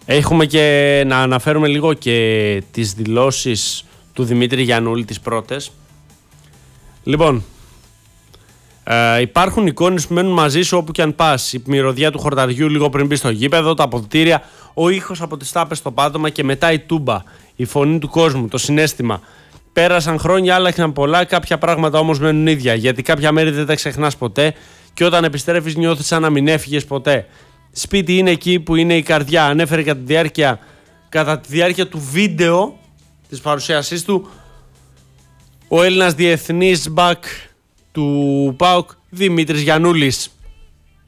Έχουμε και να αναφέρουμε λίγο και τις δηλώσεις του Δημήτρη Γιαννούλη, τις πρώτες. Λοιπόν, υπάρχουν εικόνες που μένουν μαζί σου όπου και αν πας. Η μυρωδιά του χορταριού λίγο πριν μπει στο γήπεδο, τα αποδυτήρια, ο ήχος από τις τάπες στο πάτωμα και μετά η τούμπα, η φωνή του κόσμου, το συναίσθημα. Πέρασαν χρόνια, άλλαξαν πολλά, κάποια πράγματα όμως μένουν ίδια. Γιατί κάποια μέρη δεν τα ξεχνάς ποτέ και όταν επιστρέφεις νιώθεις σαν να μην έφυγες ποτέ. Σπίτι είναι εκεί που είναι η καρδιά. Ανέφερε κατά τη διάρκεια του βίντεο της παρουσίασής του ο Έλληνας διεθνής μπακ του ΠΑΟΚ Δημήτρης Γιαννούλης.